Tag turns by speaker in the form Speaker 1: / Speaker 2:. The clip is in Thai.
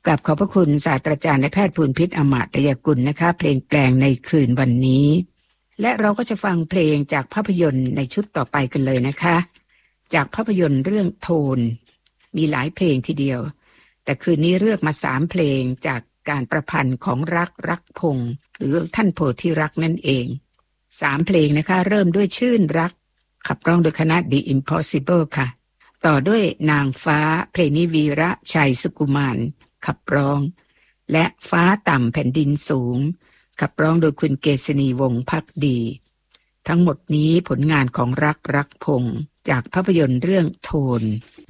Speaker 1: กราบขอบพระคุณศาสตราจารย์นายแพทย์ภูลพิษอมาตยกุลนะคะเพลงแปลงในคืนวันนี้และเราก็จะฟังเพลงจากภาพยนตร์ในชุดต่อไปกันเลยนะคะจากภาพยนตร์เรื่องโทนมีหลายเพลงทีเดียวแต่คืนนี้เลือกมา3เพลงจากการประพันธ์ของรักพงษ์หรือท่านโพธิรักนั่นเอง3เพลงนะคะเริ่มด้วยชื่นรักขับร้องโดยคณะ The Impossible ค่ะต่อด้วยนางฟ้าเพลงนี้วีระชัยสุกุมารขับร้องและฟ้าต่ำแผ่นดินสูงขับร้องโดยคุณเกษณีวงศ์ภักดีทั้งหมดนี้ผลงานของรักพงษ์จากภาพยนตร์เรื่องโทน